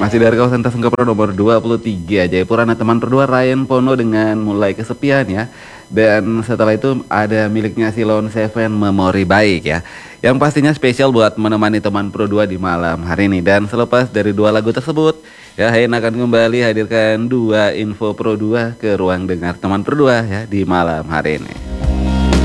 Masih dari kawasan Tasengka Pro nomor 23, Jayapura teman Pro 2 Ryan Pono dengan Mulai Kesepian ya. Dan setelah itu ada miliknya Silon Seven Memori Baik ya. Yang pastinya spesial buat menemani teman Pro 2 di malam hari ini. Dan selepas dari dua lagu tersebut, ya Hein akan kembali hadirkan dua info Pro 2 ke ruang dengar teman Pro 2 ya di malam hari ini.